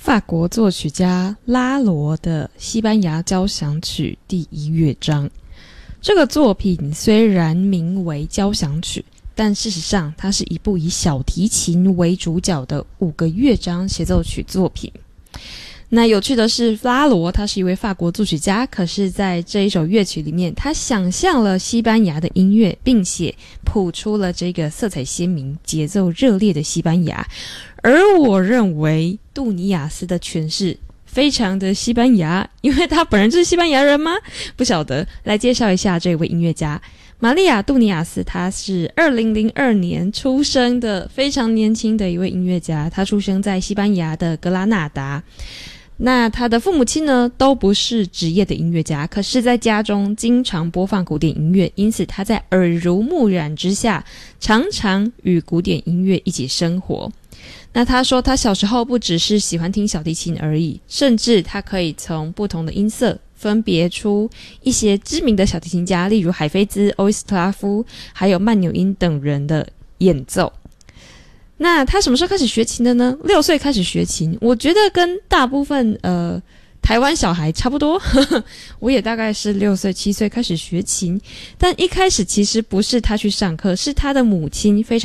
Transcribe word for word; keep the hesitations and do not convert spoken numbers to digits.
法国作曲家拉罗的西班牙交响曲第一乐章。这个作品虽然名为交响曲，但事实上它是一部以小提琴为主角的五个乐章协奏曲作品。那有趣的是，拉罗他是一位法国作曲家，可是在这一首乐曲里面，他想象了西班牙的音乐，并且谱出了这个色彩鲜明、节奏热烈的西班牙。而我认为杜尼亚斯的诠释非常的西班牙，因为他本人就是西班牙人吗？不晓得。来介绍一下这位音乐家玛利亚·杜尼亚斯，他是二零零二年出生的，非常年轻的一位音乐家。他出生在西班牙的格拉纳达。那他的父母亲呢，都不是职业的音乐家，可是在家中经常播放古典音乐，因此他在耳濡目染之下，常常与古典音乐一起生活。那他说他小时候不只是喜欢听小提琴而已，甚至他可以从不同的音色分别出一些知名的小提琴家，例如海菲兹、欧伊斯特拉夫还有曼纽因等人的演奏。那他什么时候开始学琴的呢？六岁开始学琴，我觉得跟大部分呃台湾小孩差不多。我也大概是六岁七岁开始学琴，但一开始其实不是他去上课，是他的母亲非常